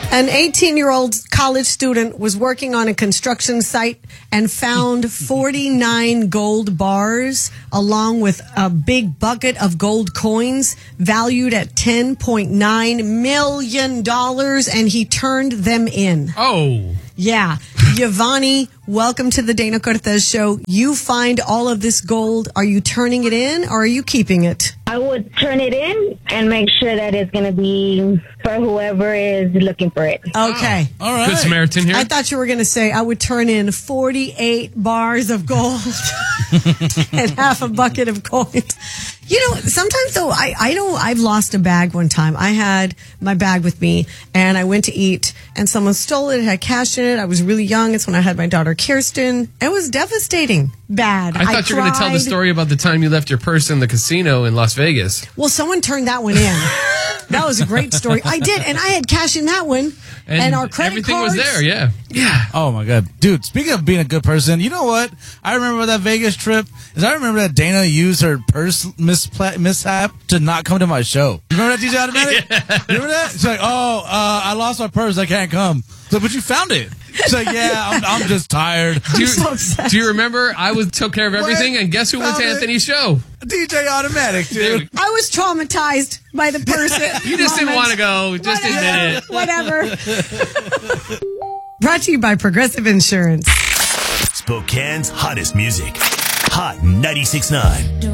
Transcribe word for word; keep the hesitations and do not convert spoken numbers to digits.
An eighteen-year-old college student was working on a construction site and found forty-nine gold bars along with a big bucket of gold coins valued at ten point nine million dollars, and he turned them in. Oh. Yeah. Giovanni, welcome to the Dana Cortez Show. You find all of this gold. Are you turning it in or are you keeping it? I would turn it in and make sure that it's going to be for whoever is looking for it. Okay. Oh, all right. Good Samaritan here. I thought you were going to say I would turn in forty-eight bars of gold and half a bucket of coins. You know, sometimes though, I, I know I've lost a bag one time. I had my bag with me and I went to eat and someone stole it. It had cash in it. I was really young. It's when I had my daughter Kirsten. It was devastating. Bad. I thought I you were going to tell the story about the time you left your purse in the casino in Las Vegas. Well, someone turned that one in. That was a great story. I did, and I had cash in that one. And, and our credit everything cards. was there, yeah. Yeah. Oh, my God. Dude, speaking of being a good person, you know what? I remember that Vegas trip. Is I remember that Dana used her purse mispla- mishap to not come to my show. You remember that, D J Automatic? Yeah. You remember that? She's like, oh, uh, I lost my purse. I can't come. So, but you found it. She's like, yeah, I'm, I'm just tired. Do you, so do you remember I was took care of everything, What? and guess who went to Found it. Anthony's show? D J Automatic, dude. I was traumatized by the person. You just didn't want to go. Just admit it. Whatever. Brought to you by Progressive Insurance. Spokane's hottest music. Hot ninety-six point nine.